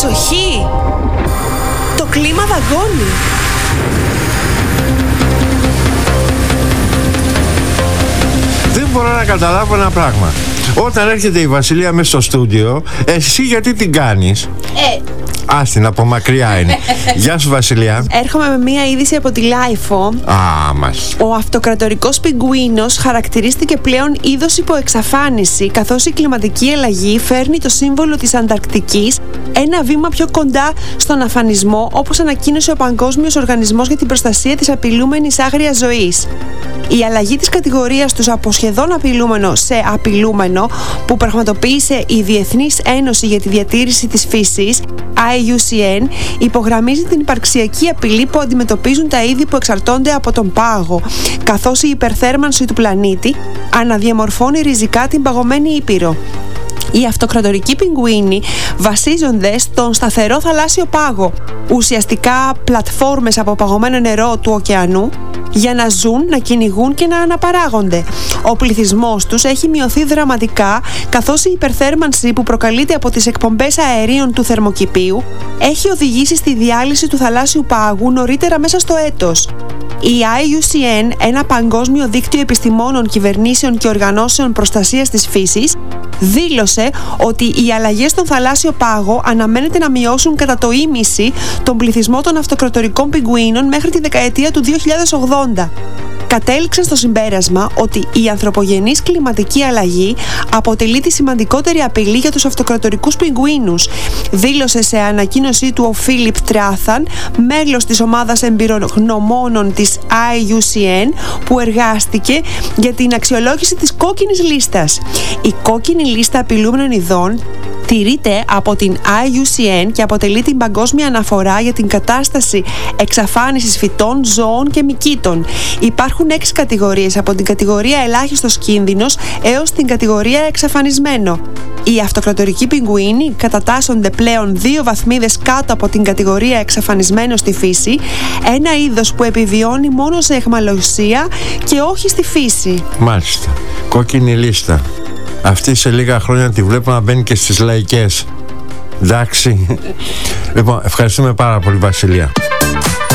Προσοχή! Το κλίμα δαγκώνει. Δεν μπορώ να καταλάβω ένα πράγμα. Όταν έρχεται η Βασιλεία μέσα στο στούντιο, εσύ γιατί την κάνεις? Άστιν, από μακριά είναι. Γεια σου, Βασιλεία. Έρχομαι με μία είδηση από τη Λάιφο. Ο αυτοκρατορικός πιγκουίνος χαρακτηρίστηκε πλέον είδος υπό εξαφάνιση, καθώς η κλιματική αλλαγή φέρνει το σύμβολο της Ανταρκτικής ένα βήμα πιο κοντά στον αφανισμό, όπως ανακοίνωσε ο Παγκόσμιος Οργανισμός για την Προστασία της Απειλούμενης Άγριας Ζωής. Η αλλαγή της κατηγορίας τους από σχεδόν απειλούμενο σε απειλούμενο, που πραγματοποίησε η Διεθνής Ένωση για τη Διατήρηση της Φύσης, IUCN, υπογραμμίζει την υπαρξιακή απειλή που αντιμετωπίζουν τα είδη που εξαρτώνται από τον πάγο, καθώς η υπερθέρμανση του πλανήτη αναδιαμορφώνει ριζικά την παγωμένη ήπειρο. Οι αυτοκρατορικοί πιγκουίνοι βασίζονται στον σταθερό θαλάσσιο πάγο, ουσιαστικά πλατφόρμες από παγωμένο νερό του ωκεανού, για να ζουν, να κυνηγούν και να αναπαράγονται. Ο πληθυσμός τους έχει μειωθεί δραματικά, καθώς η υπερθέρμανση που προκαλείται από τις εκπομπές αερίων του θερμοκηπίου έχει οδηγήσει στη διάλυση του θαλάσσιου πάγου νωρίτερα μέσα στο έτος. Η IUCN, ένα παγκόσμιο δίκτυο επιστημόνων, κυβερνήσεων και οργανώσεων προστασίας της φύσης, δήλωσε ότι οι αλλαγές στον θαλάσσιο πάγο αναμένεται να μειώσουν κατά το ίμιση τον πληθυσμό των αυτοκρατορικών πιγκουίνων μέχρι τη δεκαετία του 2080. Κατέληξαν στο συμπέρασμα ότι η ανθρωπογενής κλιματική αλλαγή αποτελεί τη σημαντικότερη απειλή για τους αυτοκρατορικούς πιγκουίνους, δήλωσε σε ανακοίνωσή του ο Φίλιπ Τράθαν, μέλος της ομάδας εμπειρογνωμόνων της IUCN που εργάστηκε για την αξιολόγηση της κόκκινης λίστας. Η κόκκινη λίστα απειλούμενων ειδών τηρείται από την IUCN και αποτελεί την παγκόσμια αναφορά για την κατάσταση εξαφάνισης φυτών, ζώων και μυκήτων. Υπάρχουν 6 κατηγορίες, από την κατηγορία ελάχιστος κίνδυνος έως την κατηγορία εξαφανισμένο. Οι αυτοκρατορικοί πιγκουίνοι κατατάσσονται πλέον 2 βαθμίδες κάτω από την κατηγορία εξαφανισμένο στη φύση, ένα είδος που επιβιώνει μόνο σε αιχμαλωσία και όχι στη φύση. Μάλιστα. Κόκκινη λίστα. Αυτή σε λίγα χρόνια τη βλέπω να μπαίνει και στις λαϊκές. Εντάξει. Λοιπόν, ευχαριστούμε πάρα πολύ, Βασιλεία.